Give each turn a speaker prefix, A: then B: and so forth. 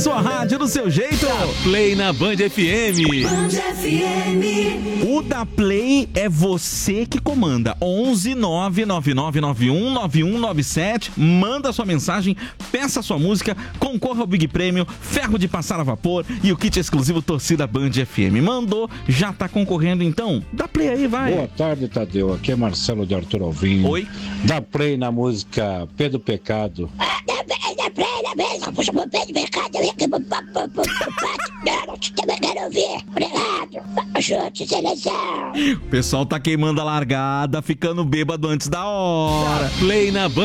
A: sua rádio do seu jeito.
B: Play na Band FM.
C: Band FM.
A: O da Play é você que comanda. 11 99991 9197. Manda sua mensagem, peça sua música, concorra ao Big Prêmio, ferro de passar a vapor e o kit exclusivo Torcida Band FM. Mandou, já tá concorrendo então. Dá Play aí, vai.
D: Boa tarde, Tadeu. Aqui é Marcelo de Arthur Alvim.
A: Oi.
D: Dá Play na música Pedro Pecado.
E: Dá play na música, puxa o Pedro Pecado. Também quero ouvir. Obrigado. Chute, seleção.
A: O pessoal tá queimando a largada, ficando bêbado antes da hora.
B: Play na Band